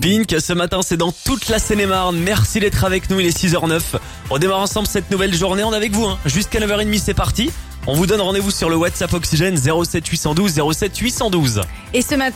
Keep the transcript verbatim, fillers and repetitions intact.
Pink, ce matin, c'est dans toute la Seine-et-Marne. Merci d'être avec nous, il est six heures neuf. On démarre ensemble cette nouvelle journée, on est avec vous. Hein. Jusqu'à neuf heures trente, c'est parti. On vous donne rendez-vous sur le WhatsApp Oxygène zéro sept huit un deux zéro sept huit un deux. Et ce matin,